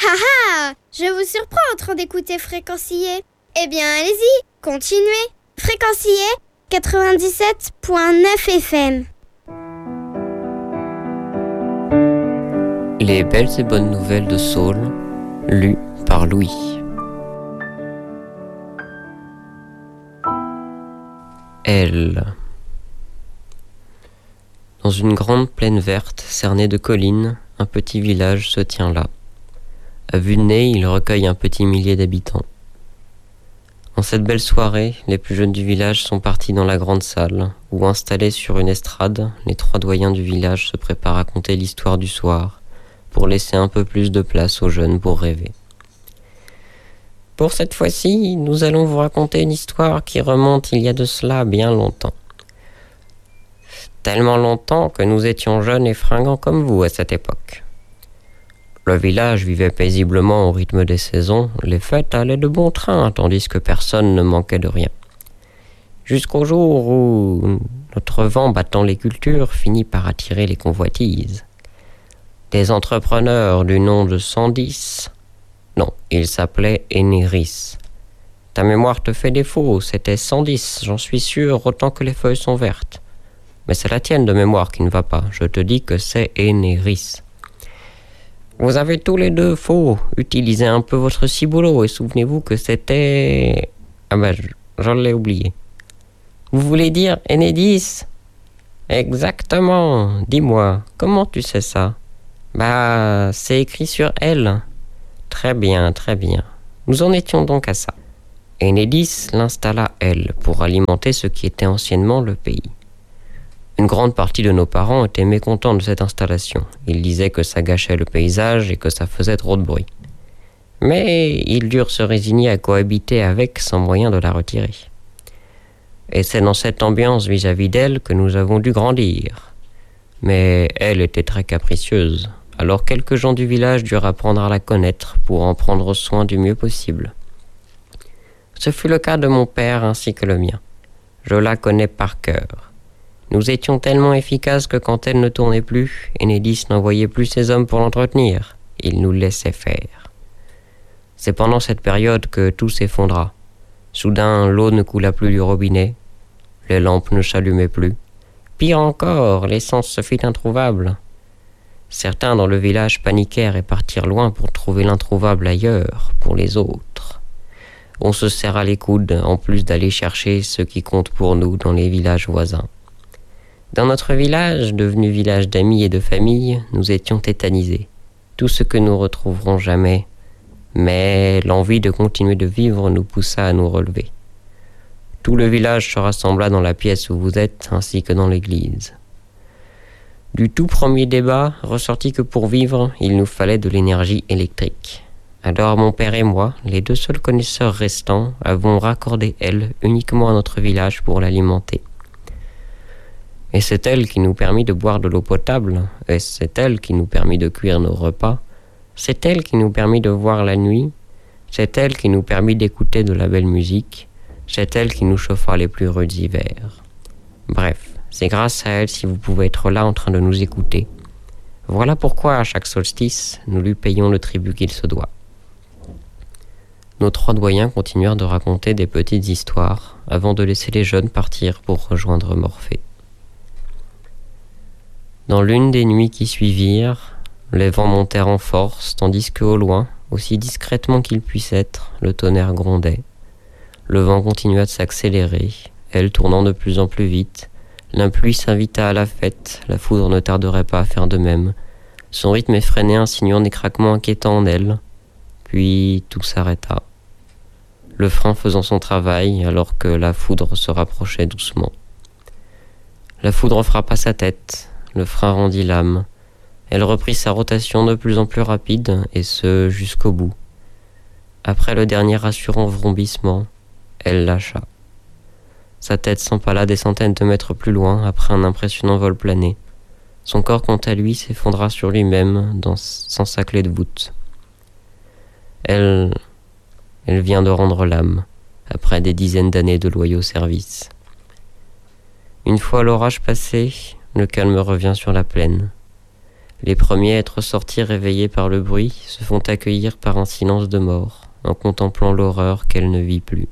Ah ah! Je vous surprends en train d'écouter Fréquencier. Eh bien, allez-y, continuez. Fréquencier 97.9 FM. Les belles et bonnes nouvelles de Saul, lues par Louis. Elle. Dans une grande plaine verte, cernée de collines, un petit village se tient là. À vue de nez, il recueille un petit millier d'habitants. En cette belle soirée, les plus jeunes du village sont partis dans la grande salle, où, installés sur une estrade, les 3 doyens du village se préparent à conter l'histoire du soir, pour laisser un peu plus de place aux jeunes pour rêver. Pour cette fois-ci, nous allons vous raconter une histoire qui remonte il y a de cela bien longtemps. Tellement longtemps que nous étions jeunes et fringants comme vous à cette époque. Le village vivait paisiblement au rythme des saisons, les fêtes allaient de bon train, tandis que personne ne manquait de rien. Jusqu'au jour où notre vent battant les cultures finit par attirer les convoitises. Des entrepreneurs du nom de 110. Non, il s'appelait Énéris. Ta mémoire te fait défaut, c'était 110, j'en suis sûr, autant que les feuilles sont vertes. Mais c'est la tienne de mémoire qui ne va pas, je te dis que c'est Énéris. Vous avez tous les deux faux, utilisez un peu votre ciboulot et souvenez-vous que c'était... Ah ben, je l'ai oublié. Vous voulez dire Enedis? Exactement, dis-moi, comment tu sais ça? Bah, c'est écrit sur elle. Très bien, très bien. Nous en étions donc à ça. Enedis l'installa elle pour alimenter ce qui était anciennement le pays. Une grande partie de nos parents étaient mécontents de cette installation. Ils disaient que ça gâchait le paysage et que ça faisait trop de bruit. Mais ils durent se résigner à cohabiter avec sans moyen de la retirer. Et c'est dans cette ambiance vis-à-vis d'elle que nous avons dû grandir. Mais elle était très capricieuse, alors quelques gens du village durent apprendre à la connaître pour en prendre soin du mieux possible. Ce fut le cas de mon père ainsi que le mien. Je la connais par cœur. Nous étions tellement efficaces que quand elle ne tournait plus, Enedis n'envoyait plus ses hommes pour l'entretenir. Il nous laissait faire. C'est pendant cette période que tout s'effondra. Soudain, l'eau ne coula plus du robinet. Les lampes ne s'allumaient plus. Pire encore, l'essence se fit introuvable. Certains dans le village paniquèrent et partirent loin pour trouver l'introuvable ailleurs, pour les autres. On se serra les coudes, en plus d'aller chercher ce qui compte pour nous dans les villages voisins. Dans notre village, devenu village d'amis et de famille, nous étions tétanisés. Tout ce que nous retrouverons jamais. Mais l'envie de continuer de vivre nous poussa à nous relever. Tout le village se rassembla dans la pièce où vous êtes, ainsi que dans l'église. Du tout premier débat ressortit que pour vivre, il nous fallait de l'énergie électrique. Alors mon père et moi, les 2 seuls connaisseurs restants, avons raccordé elle uniquement à notre village pour l'alimenter. Et c'est elle qui nous permit de boire de l'eau potable, et c'est elle qui nous permit de cuire nos repas, c'est elle qui nous permit de voir la nuit, c'est elle qui nous permit d'écouter de la belle musique, c'est elle qui nous chauffa les plus rudes hivers. Bref, c'est grâce à elle si vous pouvez être là en train de nous écouter. Voilà pourquoi à chaque solstice, nous lui payons le tribut qu'il se doit. Nos 3 doyens continuèrent de raconter des petites histoires avant de laisser les jeunes partir pour rejoindre Morphée. Dans l'une des nuits qui suivirent, les vents montèrent en force, tandis qu'au loin, aussi discrètement qu'il puisse être, le tonnerre grondait. Le vent continua de s'accélérer, elle tournant de plus en plus vite. La pluie s'invita à la fête, la foudre ne tarderait pas à faire de même. Son rythme effréné insinuant des craquements inquiétants en elle. Puis tout s'arrêta. Le frein faisant son travail alors que la foudre se rapprochait doucement. La foudre frappa sa tête. Le frein rendit l'âme. Elle reprit sa rotation de plus en plus rapide, et ce jusqu'au bout. Après le dernier rassurant vrombissement, elle lâcha. Sa tête s'empala des centaines de mètres plus loin après un impressionnant vol plané. Son corps, quant à lui, s'effondra sur lui-même sans sa clé de voûte. Elle vient de rendre l'âme, après des dizaines d'années de loyaux services. Une fois l'orage passé, le calme revient sur la plaine. Les premiers à être sortis réveillés par le bruit se font accueillir par un silence de mort, en contemplant l'horreur qu'elle ne vit plus.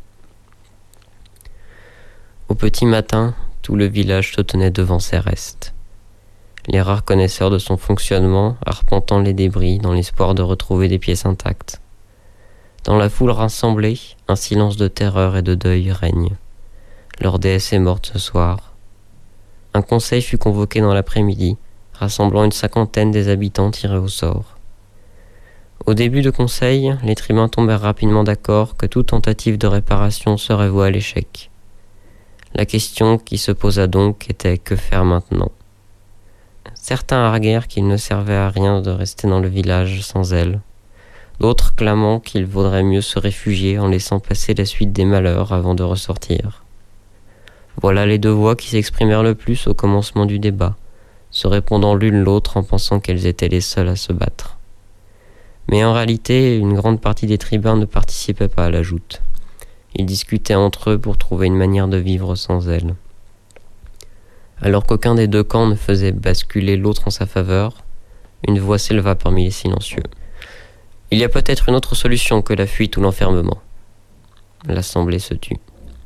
Au petit matin, tout le village se tenait devant ses restes. Les rares connaisseurs de son fonctionnement arpentant les débris dans l'espoir de retrouver des pièces intactes. Dans la foule rassemblée, un silence de terreur et de deuil règne. Leur déesse est morte ce soir. Un conseil fut convoqué dans l'après-midi, rassemblant une 50aine des habitants tirés au sort. Au début du conseil, les tribuns tombèrent rapidement d'accord que toute tentative de réparation serait vouée à l'échec. La question qui se posa donc était que faire maintenant ? Certains arguèrent qu'il ne servait à rien de rester dans le village sans elle. D'autres clamant qu'il vaudrait mieux se réfugier en laissant passer la suite des malheurs avant de ressortir. Voilà les deux voix qui s'exprimèrent le plus au commencement du débat, se répondant l'une l'autre en pensant qu'elles étaient les seules à se battre. Mais en réalité, une grande partie des tribuns ne participait pas à la joute. Ils discutaient entre eux pour trouver une manière de vivre sans elle. Alors qu'aucun des deux camps ne faisait basculer l'autre en sa faveur, une voix s'éleva parmi les silencieux. « Il y a peut-être une autre solution que la fuite ou l'enfermement. » L'assemblée se tut.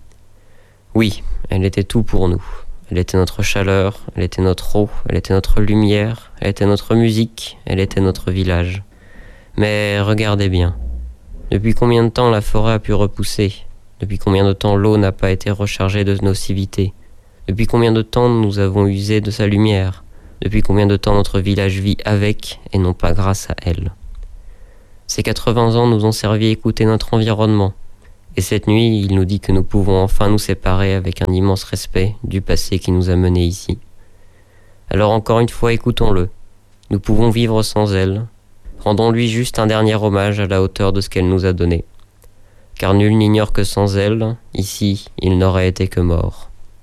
Oui, elle était tout pour nous. Elle était notre chaleur, elle était notre eau, elle était notre lumière, elle était notre musique, elle était notre village. Mais regardez bien. Depuis combien de temps la forêt a pu repousser ? Depuis combien de temps l'eau n'a pas été rechargée de nocivité ? Depuis combien de temps nous avons usé de sa lumière ? Depuis combien de temps notre village vit avec et non pas grâce à elle ? Ces 80 ans nous ont servi à écouter notre environnement. Et cette nuit, il nous dit que nous pouvons enfin nous séparer avec un immense respect du passé qui nous a menés ici. Alors encore une fois, écoutons-le. Nous pouvons vivre sans elle. Rendons-lui juste un dernier hommage à la hauteur de ce qu'elle nous a donné. Car nul n'ignore que sans elle, ici, il n'aurait été que mort.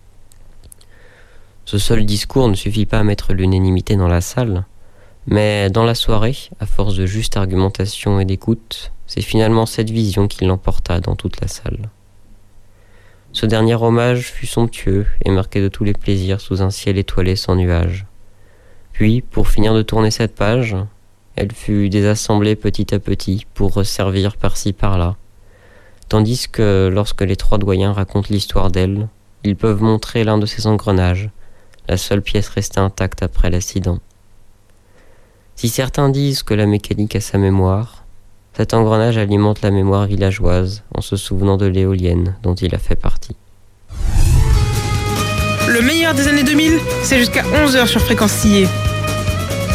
Ce seul discours ne suffit pas à mettre l'unanimité dans la salle, mais dans la soirée, à force de juste argumentation et d'écoute, c'est finalement cette vision qui l'emporta dans toute la salle. Ce dernier hommage fut somptueux et marqué de tous les plaisirs sous un ciel étoilé sans nuages. Puis, pour finir de tourner cette page, elle fut désassemblée petit à petit pour resservir par-ci par-là, tandis que lorsque les trois doyens racontent l'histoire d'elle, ils peuvent montrer l'un de ses engrenages, la seule pièce restée intacte après l'accident. Si certains disent que la mécanique a sa mémoire, cet engrenage alimente la mémoire villageoise en se souvenant de l'éolienne dont il a fait partie. Le meilleur des années 2000, c'est jusqu'à 11h sur Fréquence Sillé.